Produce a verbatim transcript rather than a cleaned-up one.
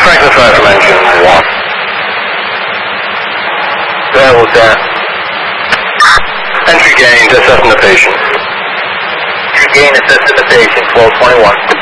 Franklin five from engine one. That was that. Entry gain, assessing the patient. Entry gain, assessing the patient, twelve twenty-one.